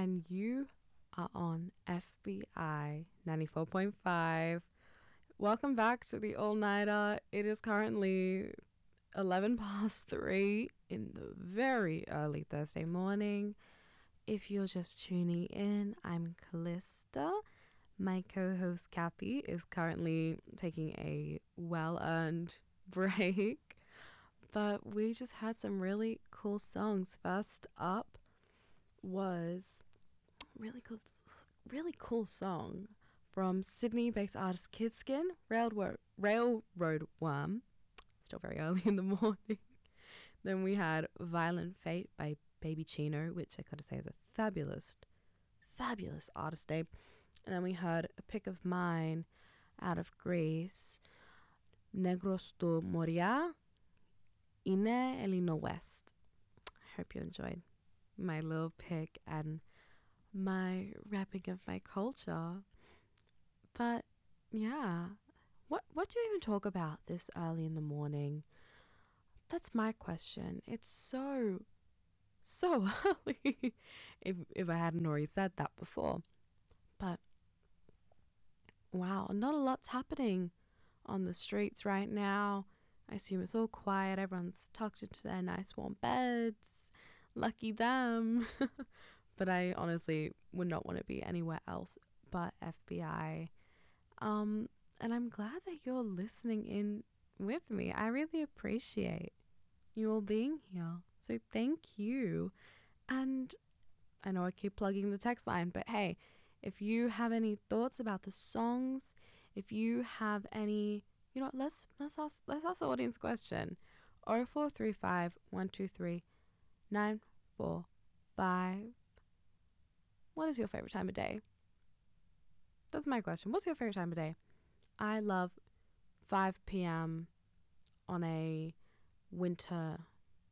and you are on FBI 94.5. Welcome back to the All Nighter. It is currently 11 past 3 in the very early Thursday morning. If you're just tuning in, I'm Callista. My co-host Cappy is currently taking a well-earned break, but we just had some really cool songs. First up was really cool song from Sydney-based artist Kidskin, Railroad Worm. Still very early in the morning. Then we had Violent Fate by Baby Chino, which I gotta say is a fabulous artist name. And then we heard A Pick of Mine out of Greece, Negros to Moria, Ine Elino West. I hope you enjoyed my little pick and my wrapping of my culture. But yeah, what do you even talk about this early in the morning? That's my question. It's so early. if I hadn't already said that before. But wow, not a lot's happening on the streets right now. I assume it's all quiet. Everyone's tucked into their nice warm beds. Lucky them. But I honestly would not want to be anywhere else but FBI. And I'm glad that you're listening in with me. I really appreciate you all being here. So thank you. And I know I keep plugging the text line, but hey, if you have any thoughts about the songs, if you have any, let's ask the audience a question. 0435 123 945. What is your favorite time of day? That's my question. What's your favorite time of day? I love 5 p.m. on a winter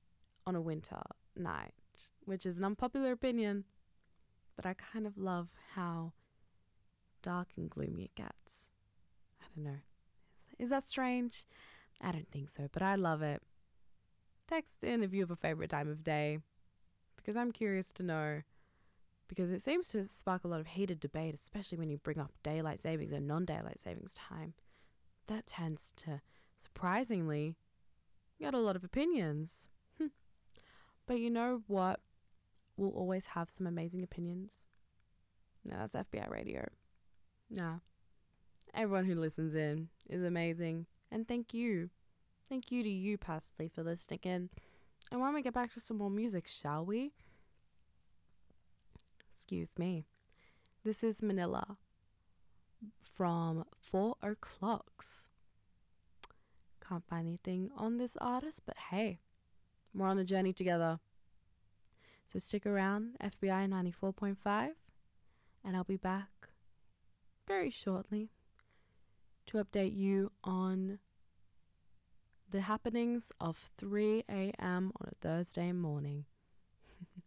night, which is an unpopular opinion, but I kind of love how dark and gloomy it gets. I don't know. Is that strange? I don't think so, but I love it. Text in if you have a favorite time of day, because I'm curious to know, because it seems to spark a lot of heated debate, especially when you bring up daylight savings and non-daylight savings time. That tends to, surprisingly, get a lot of opinions. But you know what? We'll always have some amazing opinions. Now that's FBI radio. Yeah. Everyone who listens in is amazing. And thank you. Thank you to you, Parsley, for listening in. And why don't we get back to some more music, shall we? Excuse me. This is Manila from 4 O'Clocks. Can't find anything on this artist, but hey, we're on a journey together. So stick around, FBI 94.5, and I'll be back very shortly to update you on the happenings of 3 a.m. on a Thursday morning.